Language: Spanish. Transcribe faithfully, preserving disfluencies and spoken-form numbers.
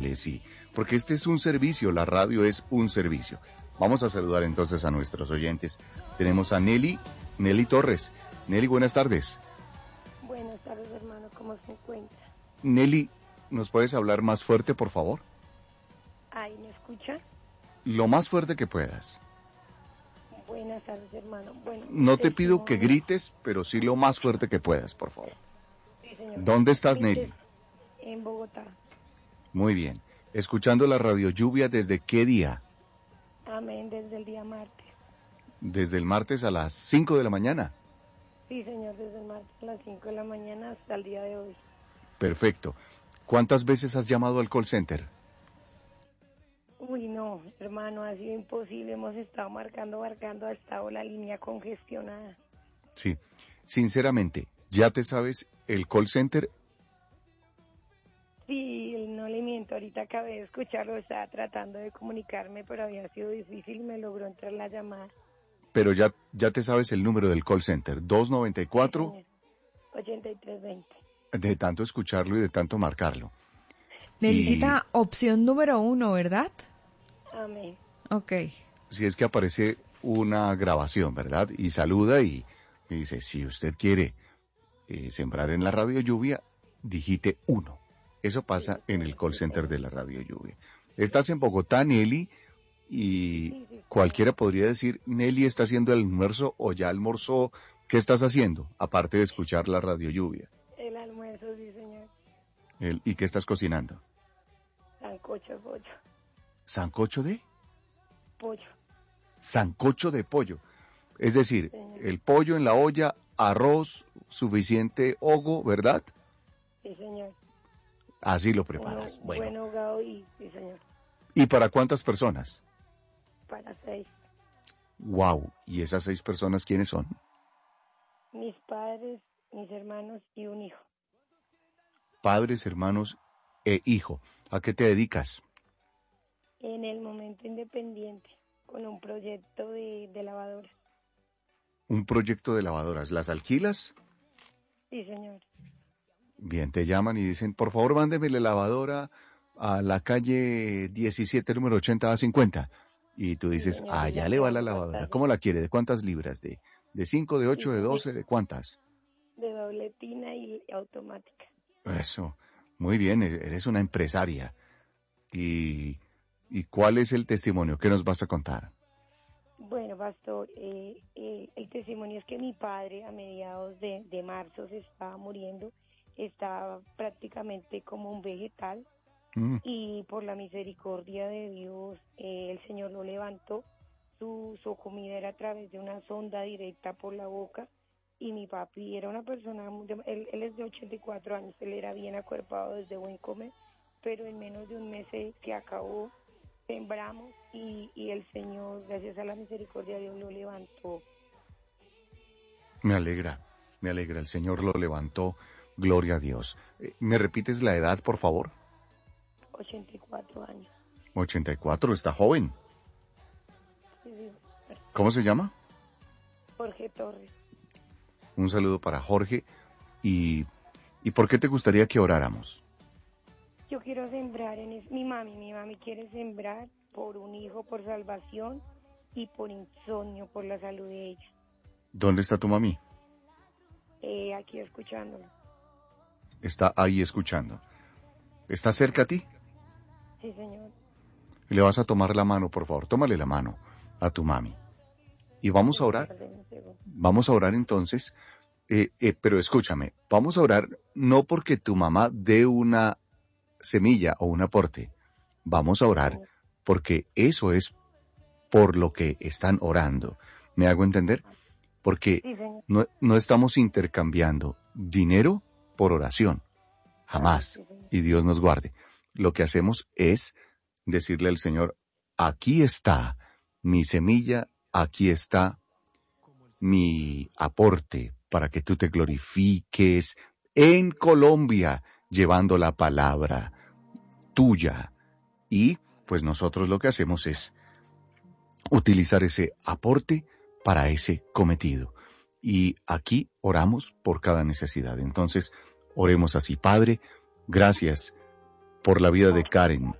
que sí, porque este es un servicio, la radio es un servicio. Vamos a saludar entonces a nuestros oyentes. Tenemos a Nelly, Nelly Torres. Nelly, buenas tardes. Buenas tardes, hermano, ¿cómo se encuentra? Nelly, ¿nos puedes hablar más fuerte, por favor? Ahí, ¿me escucha? Lo más fuerte que puedas. Buenas tardes, hermano. Bueno, No te pido que testimonio. grites, pero sí lo más fuerte que puedas, por favor. Sí, señor. ¿Dónde estás, Mi Nelly? tes- En Bogotá. Muy bien. Escuchando la radio lluvia, ¿desde qué día? Amén, desde el día martes. Desde el martes a las cinco de la mañana. Sí, señor, desde el martes a las cinco de la mañana hasta el día de hoy. Perfecto. ¿Cuántas veces has llamado al call center? Uy, no, hermano, ha sido imposible. Hemos estado marcando, marcando, ha estado la línea congestionada. Sí. Sinceramente, ¿ya te sabes el call center? Sí, no le miento, ahorita acabé de escucharlo, estaba tratando de comunicarme, pero había sido difícil y me logró entrar la llamada. Pero ya, ya te sabes el número del call center. dos noventa y cuatro, ochenta y tres veinte. de tanto escucharlo y de tanto marcarlo. Nelicita, opción número uno, ¿verdad? Amén. Ok. Si es que aparece una grabación, ¿verdad? Y saluda y, y dice, si usted quiere eh, sembrar en la radio lluvia, digite uno. Eso pasa en el call center de la radio lluvia. Estás en Bogotá, Nelly, y cualquiera podría decir, Nelly está haciendo el almuerzo o ya almorzó. ¿Qué estás haciendo? Aparte de escuchar la radio lluvia. El almuerzo, sí, señor. El, ¿Y qué estás cocinando? Sancocho de pollo. ¿Sancocho de? Pollo. Sancocho de pollo. Es decir, Señor. el pollo en la olla, arroz, suficiente hogo, ¿verdad? Sí, señor. Así lo Uno, preparas. buen Bueno. ahogado y, sí, señor. ¿Y para cuántas personas? Para seis. Wow. ¿Y esas seis personas quiénes son? Mis padres, mis hermanos y un hijo. Padres, hermanos e hijo. ¿A qué te dedicas? En el momento independiente, con un proyecto de, de lavadora. Un proyecto de lavadoras. ¿Las alquilas? Sí, señor. Bien, te llaman y dicen, por favor, mándeme la lavadora a la calle diecisiete, número ochenta a cincuenta. Y tú dices, señor, ah, y ya la le va puedo la cortar. lavadora. ¿Cómo la quiere? ¿De cuántas libras? ¿De, de cinco, de ocho, Sí, de señor. doce, de cuántas? De doble tina y automática. Eso, muy bien, e- eres una empresaria. ¿Y, y cuál es el testimonio que nos vas a contar? Bueno, pastor, eh, eh, el testimonio es que mi padre a mediados de, de marzo se estaba muriendo, estaba prácticamente como un vegetal Mm, y por la misericordia de Dios eh, el Señor lo levantó. Su, su comida era a través de una sonda directa por la boca y mi papi era una persona, muy de- él, él es de ochenta y cuatro años, él era bien acuerpado desde buen comer, pero en menos de un mes se, se acabó. Sembramos y, y el Señor, gracias a la misericordia de Dios, lo levantó. me alegra, me alegra, el Señor lo levantó, gloria a Dios. Eh, ¿Me repites la edad, por favor? ochenta y cuatro años. ochenta y cuatro, está joven. Sí, sí. ¿Cómo se llama? Jorge Torres. Un saludo para Jorge. ¿Y, ¿y por qué te gustaría que oráramos? Yo quiero sembrar en es, mi mami, mi mami quiere sembrar por un hijo, por salvación y por insomnio, por la salud de ella. ¿Dónde está tu mami? Eh, aquí escuchándolo. Está ahí escuchando. ¿Está cerca a ti? Sí, señor. Le vas a tomar la mano, por favor. Tómale la mano a tu mami. Y vamos a orar. Vamos a orar entonces. Eh, eh, pero escúchame, vamos a orar no porque tu mamá dé una semilla o un aporte. Vamos a orar porque eso es por lo que están orando. ¿Me hago entender? Porque Sí, señor. no, no estamos intercambiando dinero por oración. Jamás. Sí, señor. Y Dios nos guarde. Lo que hacemos es decirle al Señor, aquí está mi semilla, aquí está mi aporte para que tú te glorifiques en Colombia, llevando la palabra tuya. Y pues nosotros lo que hacemos es utilizar ese aporte para ese cometido. Y aquí oramos por cada necesidad. Entonces, oremos así. Padre, gracias por la vida de Karen.